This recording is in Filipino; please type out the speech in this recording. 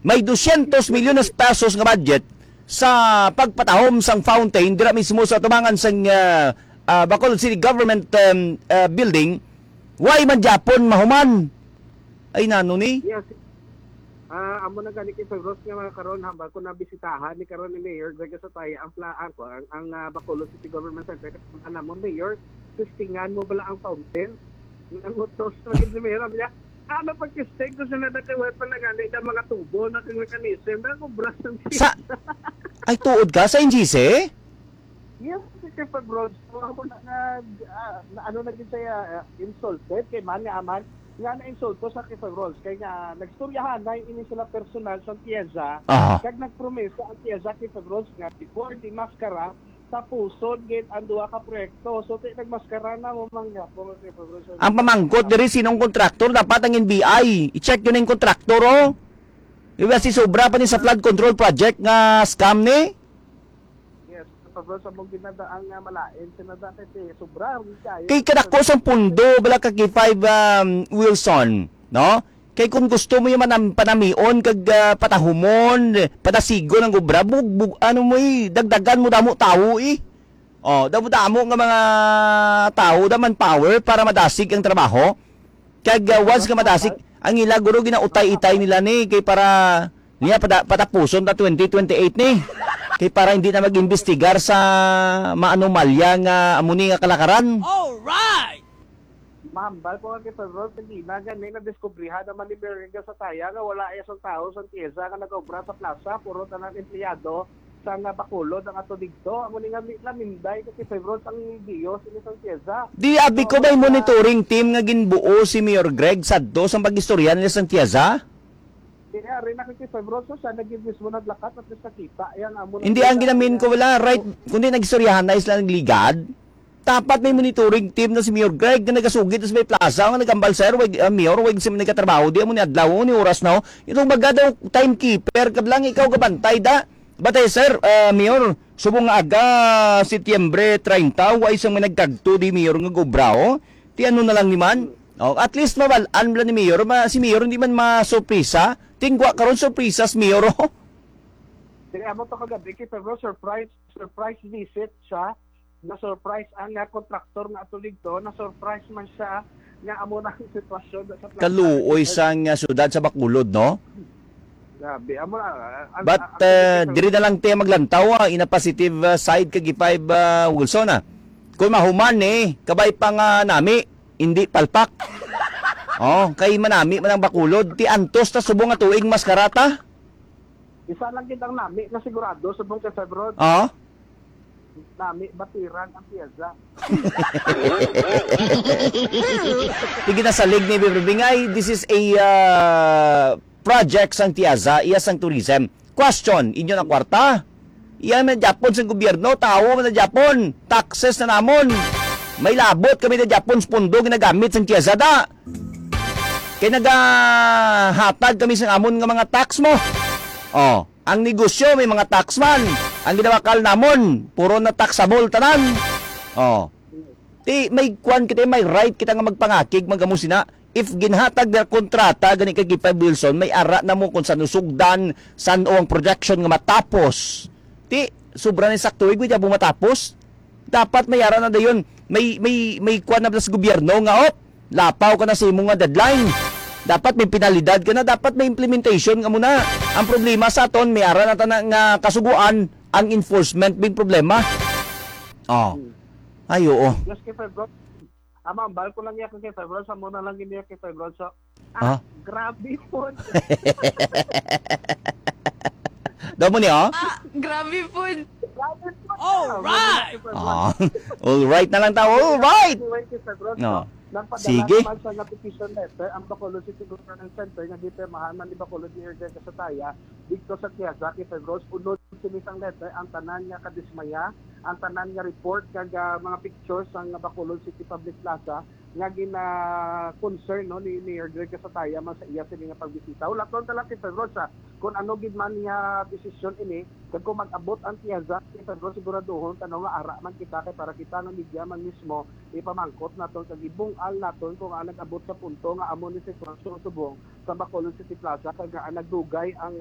may 200 milyones pesos nga budget sa pagpatahom sang fountain dira mismo sa tumangan sang Bacolod City Government building. Why man Japon mahuman? Ay nano ni? Yes. Amo na gani kay Febros nga mga karon hambal ko na bisitahan ni karon ni Mayor Greg Sataya ang plaan ko ang Bacolod City Government Center. Ano mo Mayor, testingan mo bala ang fountain? Ang utos na ni Mayor niya. Ano pag-testing ko sa nadakaway pa na gani ang mga tubo na kang mechanism na ko brush ng Sa ay tuod ka sa NGC? Yes, kay Febros. Ako na ano na gid saya insulted kay man nga aman nga na-insulto sa kay Febros kay nga nagstoryahan na ini sila personal sa Tieza kag nagpromise ang Tieza kay Febros nga before di maskara sa pusod gid ang duha ka proyekto so nagmaskara na mo mangga po kay Febros. Ang pamangkot diri sinong kontraktor dapat ang NBI i-check yun ang kontraktor oh. Iba si sobra pa ni sa flood control project nga scam ni. Yes, Febros among ginadaan nga malain sinada kay sobra kayo. Kay kadako sang pundo bala ka kay 5 Wilson, no? Kay kung gusto mo yung panamion kag patahumon, patasigon ng gubra, bugbug ano mo dagdagan mo damo tao Oh, damo nga mga tao daman power para madasig ang trabaho. Kag once nga madasig, ang ila guro ginautay-itay nila ni kay para niya patapuson ta 2028 ni. Kay para hindi na mag-imbestigar sa maanomalya nga amuni nga kalakaran. Alright! Mahambal po kay Febros hindi na gani na diskubrihan naman ni Berga sa taya nga wala ay isang tao sa Tieza nga nag-obra sa plaza puro tanan empleyado sa nga Bacolod ang ato digto amo ni nga laminday kay Febros ang Dios ini sa Tieza. Di abi ko may monitoring team nga ginbuo si Mayor Greg sadto sa pagistorya nila sa Tieza? Kaya rin na kay Febros so siya naging mismo naglakat at nakita yan amo. Hindi ang ginamin ko wala right kundi nagistoryahan na isla nagligad. Dapat may monitoring team na si Mayor Greg na nagasugid sa may plaza nga nagambal sir Mayor wag si nagkatrabaho di mo ni adlaw ni oras na itong baga daw timekeeper kablang ikaw gabantay da batay sir Mayor subong nga aga Setyembre 30 wa isang nagkagto di Mayor nga gobrao ti ano na lang ni man at least mabalaan bala ni Mayor si Mayor hindi man masurpresa tingwa karon surpresas Mayor Kaya amo to kagabi kay Febros surprise visit siya na-surprise ang kontraktor nga atuligto, na-surprise man siya nga amo na ang sitwasyon sa plaza. Kaluoy sang syudad sa Bacolod, no? Grabe, amo na. But diri na lang tayo maglantaw ina positive side kag 5 Wilson Kung mahuman kabay pa nga nami, hindi palpak. Kay manami man ang Bacolod, ti antos ta subong nga tuig maskarata. Isa lang kitang nami na sigurado subong kay Febros. Nami batiran ang Tieza. Tigit na salig ni Bibingay, this is a project sang Tieza, iya sang tourism. Question, inyo na kwarta? Iya man Japon sa gobyerno, tao man na Japon, taxes na namon. May labot kami na Japon sa pundo ginagamit sang Tieza da. Kaya nagahatag kami sa amon nga mga tax mo. Ang negosyo may mga taxman. Ang ginawakal namon, puro na taxable tanan. May kwan kita, may right kita nga magpangakig, magamusina. If ginhatag na kontrata, gani kay 5 Wilson, may ara na mo kung saan usugdan, saan o ang projection nga matapos. Sobra na sakto, igwit ya matapos. Dapat may ara na dayon. May kwan na sa gobyerno nga, lapaw ka na sa imong nga deadline. Dapat may penalidad ka na, dapat may implementation nga muna. Ang problema sa aton, may ara na tanang kasuguan, ang enforcement big problema. Oo. Yes, kay Febros. Ambal ko lang yan kay Febros, amo na lang giniya kay Febros. So, grabe po. Daw mo niya, Grabe po. Alright! Alright na lang tao, alright! No. Sige. Napadala naman sa notification letter ang Bacolod City Government Center nga gipirmahan ni Bacolod Mayor Greg Sataya dito sa Tieza kay Febros unod sinisang letter ang tanan nga kadismaya ang tanan nga report kag mga pictures ang Bacolod City Public Plaza nga gina concern ni Mayor Greg Sataya man sa iya sini nga pagbisita. Ulaton ta lang kay Febros kung ano gid man niya desisyon ini kag kung mag-abot ang Tieza kay Febros siguraduhon tanong nga ara man kita kay para kita ng media man mismo ipamangkot naton kag ibong al naton kung nag-abot sa punto nga amo ni sitwasyon subong sa Bacolod City Plaza kag nagdugay ang